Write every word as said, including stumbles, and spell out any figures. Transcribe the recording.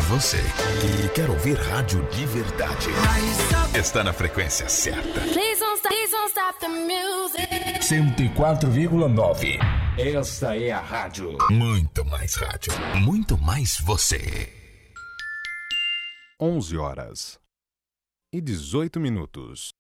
você que quer ouvir rádio de verdade. Está na frequência certa. cento e quatro vírgula nove. Esta é a rádio. Muito mais rádio. Muito mais você. onze horas e dezoito minutos.